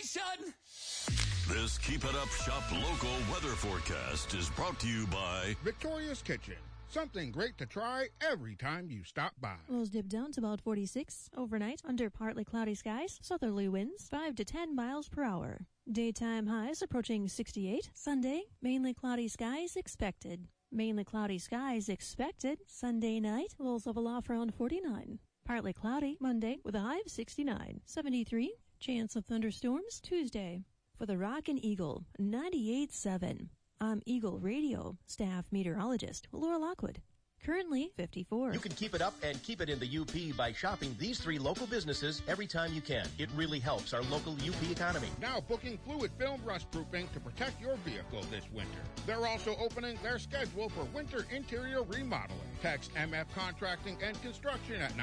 son! This Keep It Up Shop local weather forecast is brought to you by Victoria's Kitchen. Something great to try every time you stop by. Lows dip down to about 46 overnight under partly cloudy skies. Southerly winds 5 to 10 miles per hour. Daytime highs approaching 68. Sunday, mainly cloudy skies expected. Mainly cloudy skies expected. Sunday night, lows level off around 49. Partly cloudy Monday with a high of 69. 73. Chance of thunderstorms Tuesday. For the Rock and Eagle, 98.7. I'm Eagle Radio staff meteorologist Laura Lockwood. Currently 54. You can keep it up and keep it in the UP by shopping these 3 local businesses every time you can. It really helps our local UP economy. Now booking fluid film rust proofing to protect your vehicle this winter. They're also opening their schedule for winter interior remodeling. Text MF Contracting and Construction at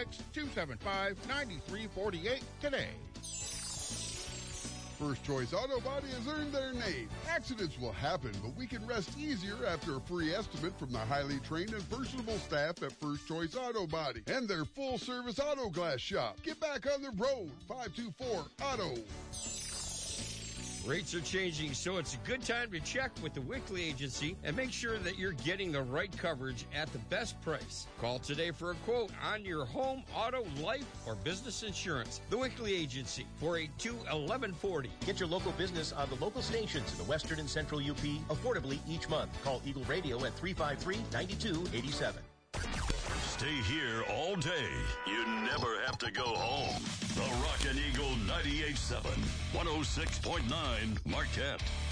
906-275-9348 today. First Choice Auto Body has earned their name. Accidents will happen, but we can rest easier after a free estimate from the highly trained and personable staff at First Choice Auto Body and their full-service auto glass shop. Get back on the road, 524-AUTO. Rates are changing, so it's a good time to check with the Wickley Agency and make sure that you're getting the right coverage at the best price. Call today for a quote on your home, auto, life, or business insurance. The Wickley Agency, 482-1140. Get your local business on the local stations in the western and central UP affordably each month. Call Eagle Radio at 353-9287. Stay here all day. You never have to go home. The Rock and Eagle 98.7, 106.9 Marquette.